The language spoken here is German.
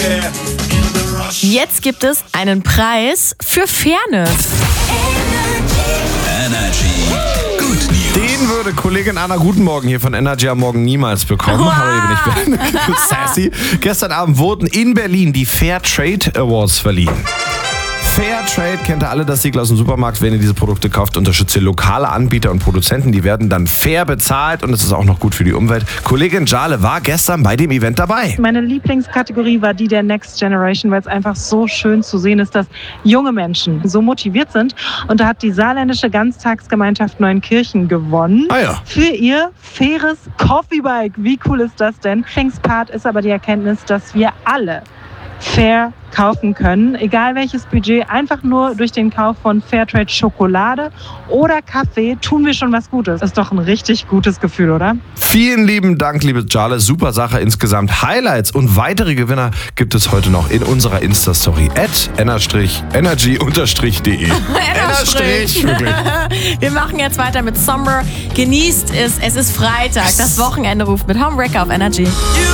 Jetzt gibt es einen Preis für Fairness. Energy. Good News. Den würde Kollegin Anna Guten Morgen hier von Energy am Morgen niemals bekommen. Wow. Hallo, ich bin Sassy. Gestern Abend wurden in Berlin die Fair Trade Awards verliehen. Fair Trade kennt ihr alle, das Siegel aus dem Supermarkt. Wenn ihr diese Produkte kauft, unterstützt ihr lokale Anbieter und Produzenten. Die werden dann fair bezahlt und es ist auch noch gut für die Umwelt. Kollegin Jale war gestern bei dem Event dabei. Meine Lieblingskategorie war die der Next Generation, weil es einfach so schön zu sehen ist, dass junge Menschen so motiviert sind. Und da hat die saarländische Ganztagsgemeinschaft Neuenkirchen gewonnen für ihr faires Coffeebike. Wie cool ist das denn? Lieblingspart ist aber die Erkenntnis, dass wir alle fair kaufen können, egal welches Budget, einfach nur durch den Kauf von Fairtrade Schokolade oder Kaffee tun wir schon was Gutes. Ist doch ein richtig gutes Gefühl, oder? Vielen lieben Dank, liebe Jale. Super Sache insgesamt. Highlights und weitere Gewinner gibt es heute noch in unserer Insta-Story @energy_de. Wir machen jetzt weiter mit Somber. Genießt es. Es ist Freitag. Das Wochenende ruft mit Homewrecker auf Energy.